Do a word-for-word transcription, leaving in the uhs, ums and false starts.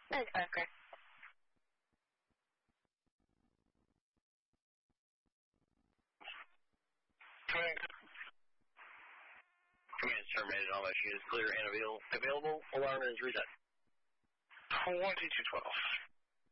That is fine, correct. Command is terminated. All machines clear and avail available. Alarm is reset. twenty-two twelve.